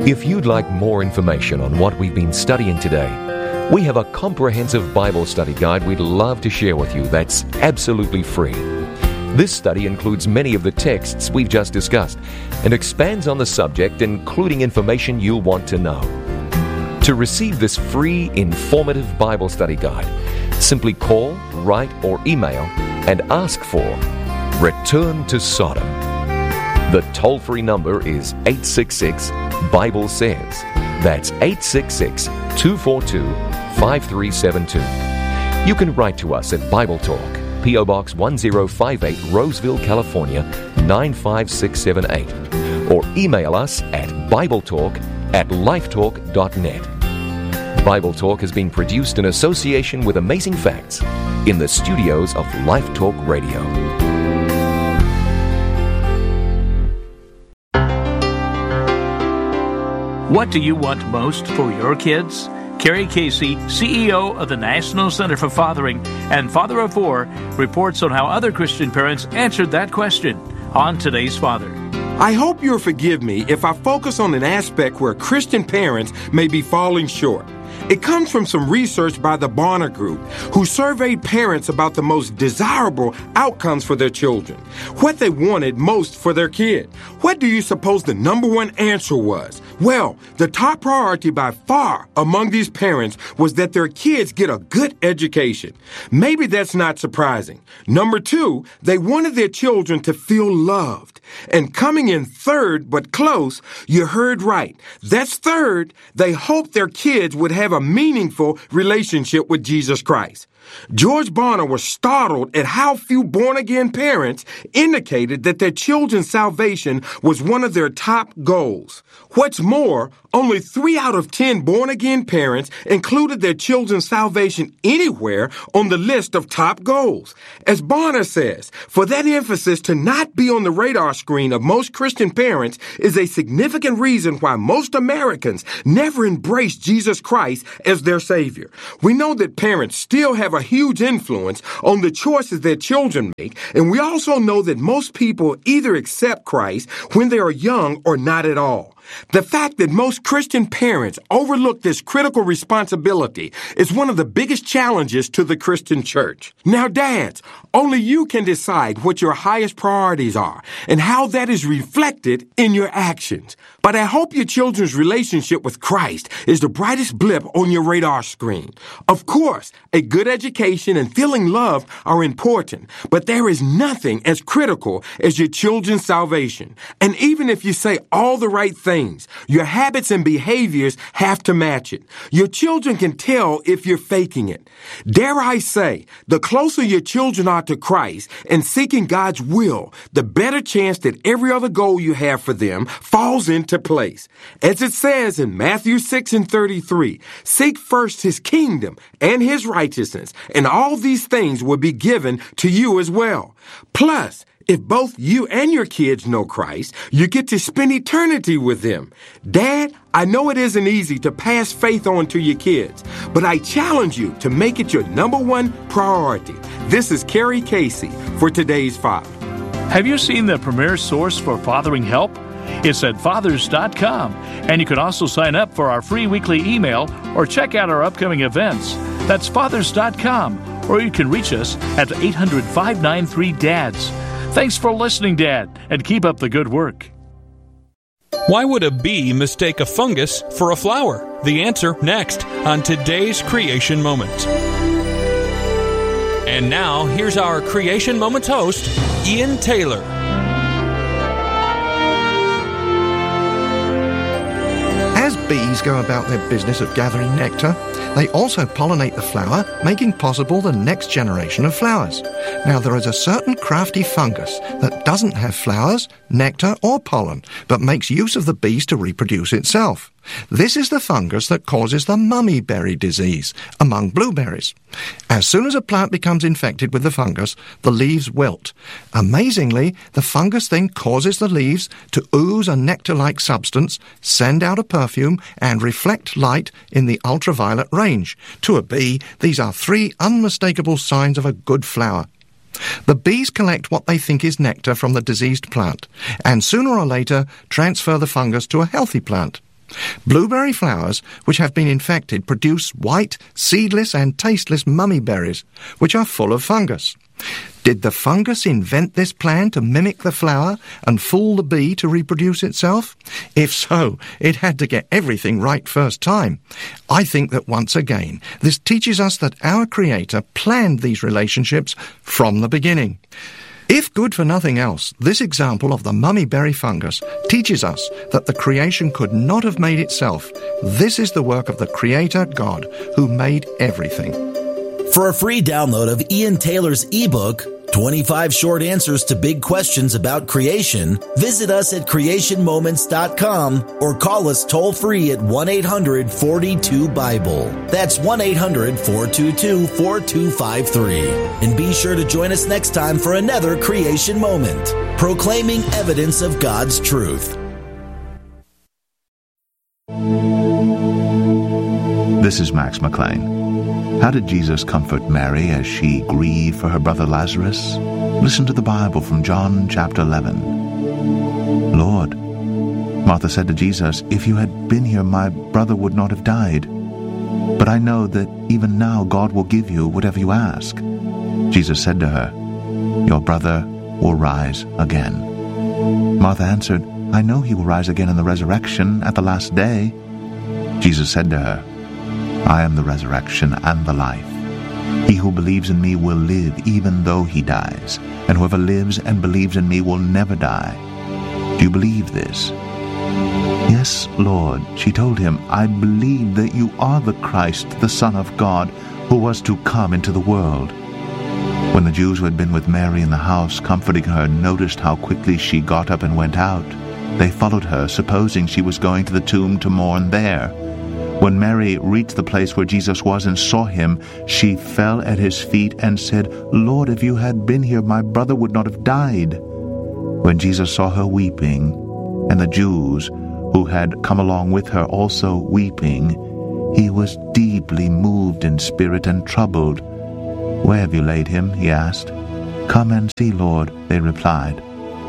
If you'd like more information on what we've been studying today, we have a comprehensive Bible study guide we'd love to share with you that's absolutely free. This study includes many of the texts we've just discussed and expands on the subject, including information you'll want to know. To receive this free, informative Bible study guide, simply call, write, or email and ask for Return to Sodom. The toll-free number is 866-BIBLE SAYS. That's 866-242-5372. You can write to us at Bible Talk, P.O. Box 1058, Roseville, California, 95678. Or email us at BibleTalk@lifetalk.net. Bible Talk has been produced in association with Amazing Facts in the studios of Life Talk Radio. What do you want most for your kids? Carrie Casey, CEO of the National Center for Fathering and Father of Four, reports on how other Christian parents answered that question on Today's Father. I hope you'll forgive me if I focus on an aspect where Christian parents may be falling short. It comes from some research by the Barna Group, who surveyed parents about the most desirable outcomes for their children, what they wanted most for their kid. What do you suppose the number one answer was? Well, the top priority by far among these parents was that their kids get a good education. Maybe that's not surprising. Number two, they wanted their children to feel loved. And coming in third, but close, you heard right. That's third, they hoped their kids would have a meaningful relationship with Jesus Christ. George Barna was startled at how few born-again parents indicated that their children's salvation was one of their top goals. What's more, only 3 out of 10 born-again parents included their children's salvation anywhere on the list of top goals. As Barna says, for that emphasis to not be on the radar screen of most Christian parents is a significant reason why most Americans never embrace Jesus Christ as their Savior. We know that parents still have a huge influence on the choices their children make, and we also know that most people either accept Christ when they are young or not at all. The fact that most Christian parents overlook this critical responsibility is one of the biggest challenges to the Christian church. Now, dads, only you can decide what your highest priorities are and how that is reflected in your actions. But I hope your children's relationship with Christ is the brightest blip on your radar screen. Of course, a good education and feeling loved are important, but there is nothing as critical as your children's salvation. And even if you say all the right things, your habits and behaviors have to match it. Your children can tell if you're faking it. Dare I say, the closer your children are to Christ and seeking God's will, the better chance that every other goal you have for them falls into place. As it says in Matthew 6:33, seek first His kingdom and His righteousness, and all these things will be given to you as well. Plus, if both you and your kids know Christ, you get to spend eternity with them. Dad, I know it isn't easy to pass faith on to your kids, but I challenge you to make it your number one priority. This is Carrie Casey for Today's Father. Have you seen the premier source for fathering help? It's at fathers.com, and you can also sign up for our free weekly email or check out our upcoming events. That's fathers.com, or you can reach us at 800-593-DADS. Thanks for listening, Dad, and keep up the good work. Why would a bee mistake a fungus for a flower? The answer next on Today's Creation Moment. And now, here's our Creation Moments host, Ian Taylor. As bees go about their business of gathering nectar, they also pollinate the flower, making possible the next generation of flowers. Now, there is a certain crafty fungus that doesn't have flowers, nectar, or pollen, but makes use of the bees to reproduce itself. This is the fungus that causes the mummyberry disease among blueberries. As soon as a plant becomes infected with the fungus, the leaves wilt. Amazingly, the fungus then causes the leaves to ooze a nectar-like substance, send out a perfume, and reflect light in the ultraviolet range. To a bee, these are 3 unmistakable signs of a good flower. The bees collect what they think is nectar from the diseased plant, and sooner or later transfer the fungus to a healthy plant. Blueberry flowers, which have been infected, produce white, seedless and tasteless mummy berries, which are full of fungus. Did the fungus invent this plan to mimic the flower and fool the bee to reproduce itself? If so, it had to get everything right first time. I think that once again, this teaches us that our Creator planned these relationships from the beginning. If good for nothing else, this example of the mummyberry fungus teaches us that the creation could not have made itself. This is the work of the Creator God who made everything. For a free download of Ian Taylor's ebook, 25 Short Answers to Big Questions About Creation, visit us at creationmoments.com or call us toll-free at 1-800-42-BIBLE. That's 1-800-422-4253. And be sure to join us next time for another Creation Moment, proclaiming evidence of God's truth. This is Max McLean. How did Jesus comfort Mary as she grieved for her brother Lazarus? Listen to the Bible from John chapter 11. Lord, Martha said to Jesus, if you had been here, my brother would not have died. But I know that even now God will give you whatever you ask. Jesus said to her, your brother will rise again. Martha answered, I know he will rise again in the resurrection at the last day. Jesus said to her, I am the resurrection and the life. He who believes in me will live even though he dies, and whoever lives and believes in me will never die. Do you believe this? Yes, Lord, she told him, I believe that you are the Christ, the Son of God, who was to come into the world. When the Jews who had been with Mary in the house, comforting her, noticed how quickly she got up and went out, they followed her, supposing she was going to the tomb to mourn there. When Mary reached the place where Jesus was and saw him, she fell at his feet and said, Lord, if you had been here, my brother would not have died. When Jesus saw her weeping, and the Jews who had come along with her also weeping, he was deeply moved in spirit and troubled. Where have you laid him? He asked. Come and see, Lord, they replied.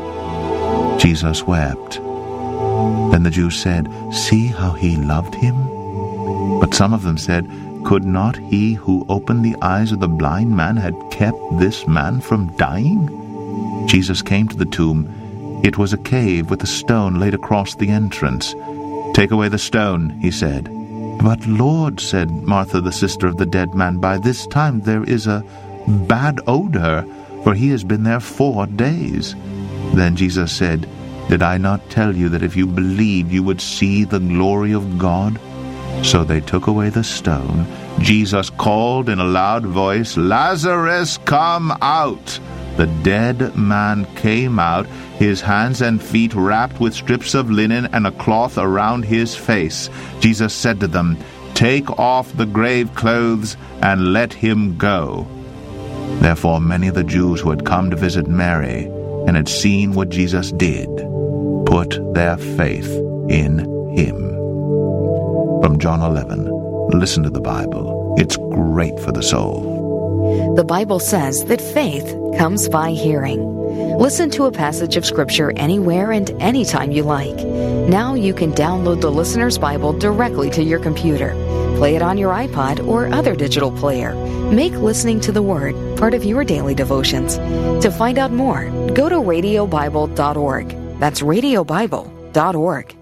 Jesus wept. Then the Jews said, See how he loved him? But some of them said, Could not he who opened the eyes of the blind man had kept this man from dying? Jesus came to the tomb. It was a cave with a stone laid across the entrance. Take away the stone, he said. But Lord, said Martha, the sister of the dead man, by this time there is a bad odor, for he has been there 4 days. Then Jesus said, Did I not tell you that if you believed you would see the glory of God? So they took away the stone. Jesus called in a loud voice, Lazarus, come out! The dead man came out, his hands and feet wrapped with strips of linen and a cloth around his face. Jesus said to them, Take off the grave clothes and let him go. Therefore many of the Jews who had come to visit Mary and had seen what Jesus did put their faith in him. From John 11, listen to the Bible. It's great for the soul. The Bible says that faith comes by hearing. Listen to a passage of Scripture anywhere and anytime you like. Now you can download the Listener's Bible directly to your computer. Play it on your iPod or other digital player. Make listening to the Word part of your daily devotions. To find out more, go to radiobible.org. That's radiobible.org.